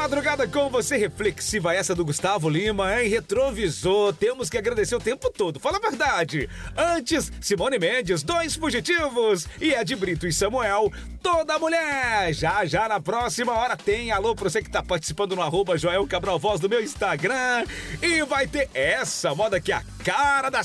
Madrugada com você, reflexiva essa do Gustavo Lima, hein? Retrovisor, temos que agradecer o tempo todo, fala a verdade. Antes, Simone Mendes, Dois Fugitivos, e Ed Brito e Samuel, Toda Mulher. Já na próxima hora tem alô pra você que tá participando no @Joel Cabral Voz do meu Instagram. E vai ter essa moda que é a cara da